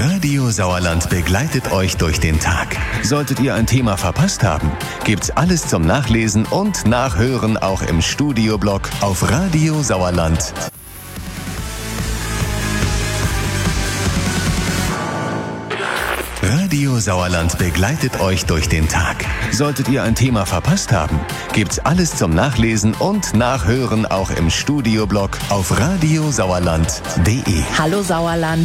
Radio Sauerland begleitet euch durch den Tag. Solltet ihr ein Thema verpasst haben, gibt's alles zum Nachlesen und Nachhören auch im Studioblog auf Radio Sauerland. Radio Sauerland begleitet euch durch den Tag. Solltet ihr ein Thema verpasst haben, gibt's alles zum Nachlesen und Nachhören auch im Studioblog auf radiosauerland.de. Hallo Sauerland.